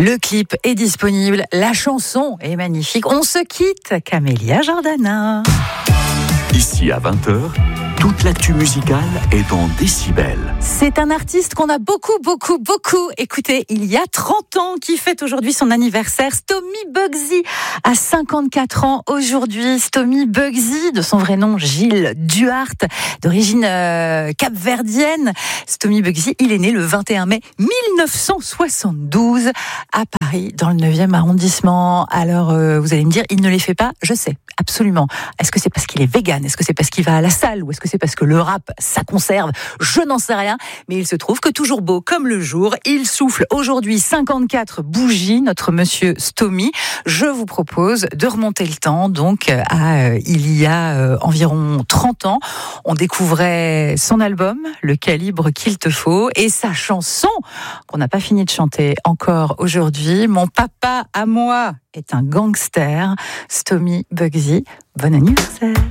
Le clip est disponible, la chanson est magnifique. On se quitte, Camélia Jordana. Ici à 20h, toute l'actu musicale est dans Décibel. C'est un artiste qu'on a beaucoup écouté il y a 30 ans, qui fête aujourd'hui son anniversaire. Stomy Bugsy a 54 ans aujourd'hui. Stomy Bugsy, de son vrai nom Gilles Duhart, d'origine capverdienne. Stomy Bugsy, il est né le 21 mai 1972 à Paris, dans le 9e arrondissement. Alors, vous allez me dire, il ne les fait pas, je sais, absolument. Est-ce que c'est parce qu'il est vegan? Est-ce que c'est parce qu'il va à la salle? Ou est-ce que c'est parce que le rap, ça conserve? Je n'en sais rien. Mais il se trouve que toujours beau comme le jour, il souffle aujourd'hui 54 bougies, notre monsieur Stomy. Je vous propose de remonter le temps, donc, à il y a environ 30 ans. On découvrait son album, Le calibre qu'il te faut, et sa chanson, qu'on n'a pas fini de chanter encore aujourd'hui, Mon papa à moi est un gangster. Stomy Bugsy, bon anniversaire.